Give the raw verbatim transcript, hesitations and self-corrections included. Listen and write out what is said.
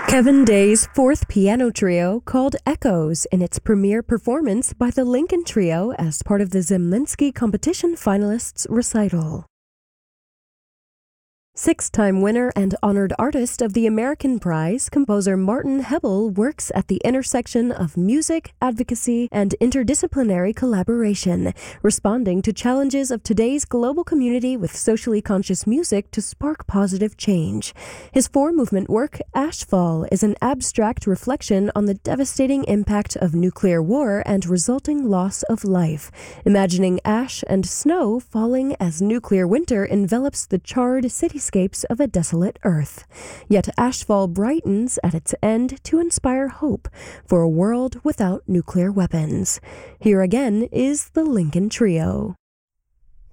Kevin Day's fourth piano trio called Echoes in its premiere performance by the Lincoln Trio as part of the Zemlinsky Competition Finalists Recital. Six-time winner and honored artist of the American Prize, composer Martin Hebel works at the intersection of music, advocacy, and interdisciplinary collaboration, responding to challenges of today's global community with socially conscious music to spark positive change. His four-movement work, Ashfall, is an abstract reflection on the devastating impact of nuclear war and resulting loss of life, imagining ash and snow falling as nuclear winter envelops the charred cityscape of a desolate Earth. Yet Ashfall brightens at its end to inspire hope for a world without nuclear weapons. Here again is the Lincoln Trio.